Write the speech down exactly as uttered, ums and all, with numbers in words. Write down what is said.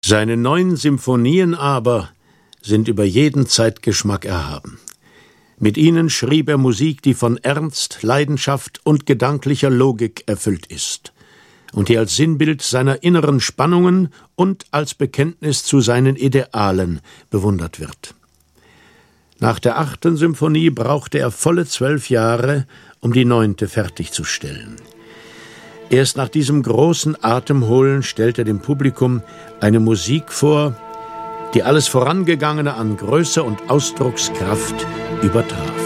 Seine neun Symphonien aber sind über jeden Zeitgeschmack erhaben. Mit ihnen schrieb er Musik, die von Ernst, Leidenschaft und gedanklicher Logik erfüllt ist und die als Sinnbild seiner inneren Spannungen und als Bekenntnis zu seinen Idealen bewundert wird. Nach der achten Symphonie brauchte er volle zwölf Jahre, um die neunte fertigzustellen. Erst nach diesem großen Atemholen stellt er dem Publikum eine Musik vor, die alles Vorangegangene an Größe und Ausdruckskraft übertraf.